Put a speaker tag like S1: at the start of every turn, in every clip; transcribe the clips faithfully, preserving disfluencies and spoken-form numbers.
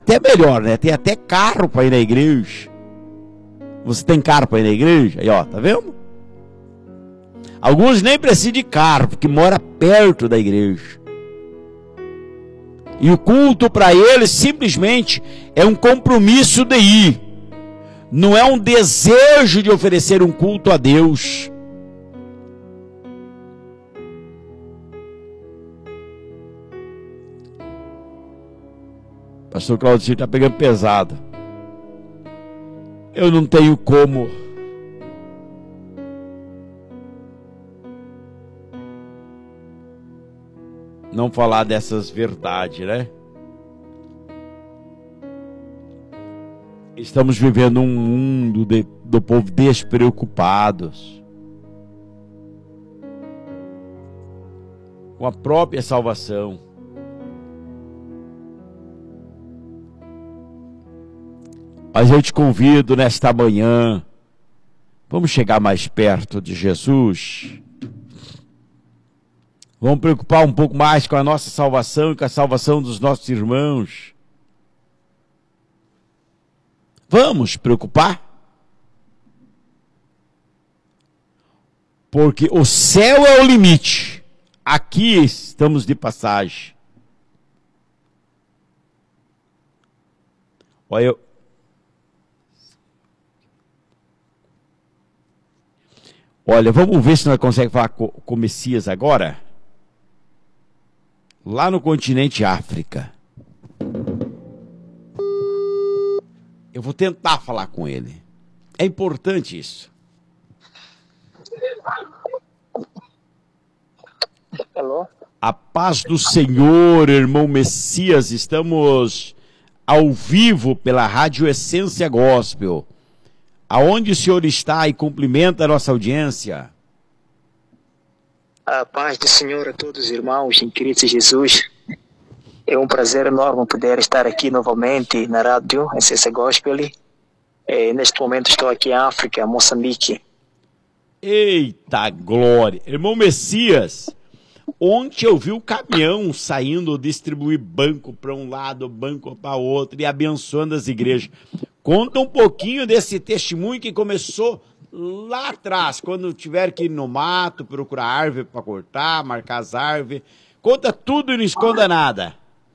S1: até melhor, né? Tem até carro para ir na igreja. Você tem carro para ir na igreja? Aí, ó, tá vendo? Alguns nem precisam de carro, porque mora perto da igreja. E o culto para eles simplesmente é um compromisso de ir. Não é um desejo de oferecer um culto a Deus. Pastor Claudio está pegando pesado. Eu não tenho como não falar dessas verdades, né? Estamos vivendo um mundo de, do povo despreocupados com a própria salvação. Mas eu te convido nesta manhã, vamos chegar mais perto de Jesus. Vamos preocupar um pouco mais com a nossa salvação e com a salvação dos nossos irmãos. Vamos preocupar? Porque o céu é o limite. Aqui estamos de passagem. Olha, eu... Olha, vamos ver se nós conseguimos falar com, com o Messias agora. Lá no continente África. Eu vou tentar falar com ele. É importante isso.
S2: Alô?
S1: A paz do Senhor, irmão Messias. Estamos ao vivo pela Rádio Essência Gospel. Aonde o senhor está e cumprimenta a nossa audiência?
S2: A paz do Senhor a todos os irmãos em Cristo Jesus. É um prazer enorme poder estar aqui novamente na Rádio Essência Gospel. É, neste momento estou aqui em África, Moçambique.
S1: Eita glória! Irmão Messias, ontem eu vi o caminhão saindo distribuir banco para um lado, banco para outro e abençoando as igrejas. Conta um pouquinho desse testemunho que começou lá atrás, quando tiver que ir no mato, procurar árvore para cortar, marcar as árvores. Conta tudo e não esconda nada.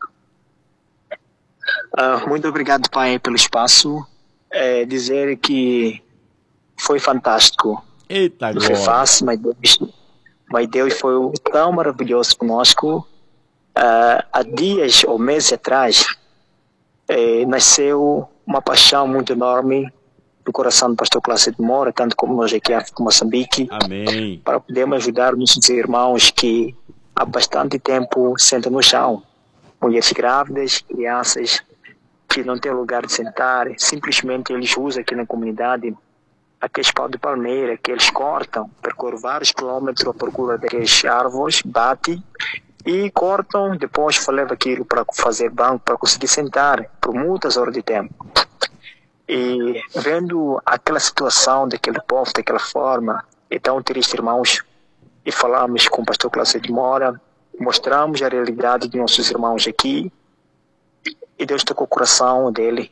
S2: Uh, muito obrigado, Pai, pelo espaço. É, dizer que foi fantástico.
S1: Eita,
S2: não foi fácil, mas Deus, mas Deus foi tão maravilhoso conosco. Uh, há dias ou meses atrás, é, nasceu uma paixão muito enorme do coração do pastor Cláudio de Moura, tanto como nós aqui em Moçambique.
S1: Amém. Para
S2: podermos ajudar nossos irmãos que há bastante tempo sentam no chão. Mulheres grávidas, crianças que não têm lugar de sentar, simplesmente eles usam aqui na comunidade aqueles pau de palmeira que eles cortam, percorrem vários quilômetros à procura daquelas árvores, bate e cortam, depois levam aquilo para fazer banco, para conseguir sentar por muitas horas de tempo. E vendo aquela situação daquele povo, daquela forma, então triste, irmãos, e falamos com o pastor Cláudio de Moura, mostramos a realidade de nossos irmãos aqui, e Deus tocou o coração dele,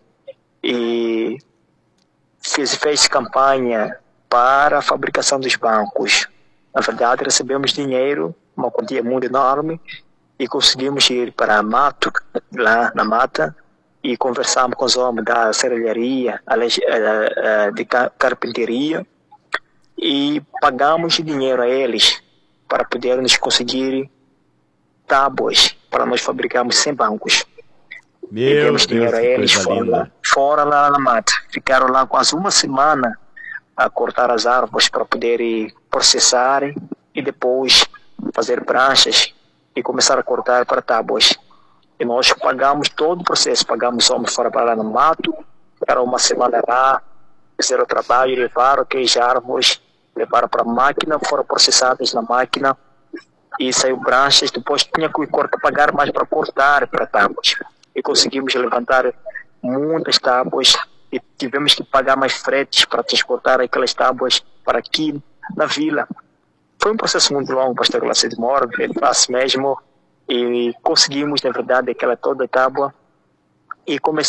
S2: e fez, fez campanha para a fabricação dos bancos. Na verdade, recebemos dinheiro, uma quantia muito enorme, e conseguimos ir para a mato, lá na mata, e conversamos com os homens da serralharia, de carpintaria, e pagamos dinheiro a eles para podermos conseguir tábuas para nós fabricarmos cem bancos.
S1: Meu
S2: e
S1: Deus,
S2: demos dinheiro a eles fora lá, fora lá na mata. Ficaram lá quase uma semana a cortar as árvores para poderem processar e depois fazer pranchas e começar a cortar para tábuas. E nós pagamos todo o processo, pagamos homens fora para lá no mato, ficaram uma semana lá, fizeram o trabalho, levaram aquelas árvores, levaram para a máquina, foram processadas na máquina e saiu pranchas, depois tinha que cortar, pagar mais para cortar para tábuas. E conseguimos levantar muitas tábuas e tivemos que pagar mais fretes para transportar aquelas tábuas para aqui na vila. Foi um processo muito longo, pastor Cláudio de Moura, ele faz mesmo, e conseguimos, na verdade, aquela toda tábua e começamos